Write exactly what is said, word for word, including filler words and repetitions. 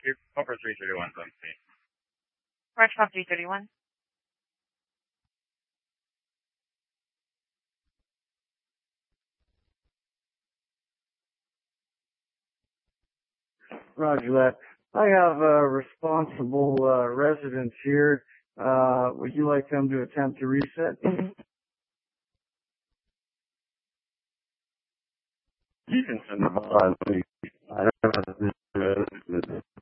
you. Over three thirty-one, Sunday. March Pop three thirty-one. Roger that. I have a responsible uh, residents here. Uh, would you like them to attempt to reset? You can send them on, please. I don't know how to do it.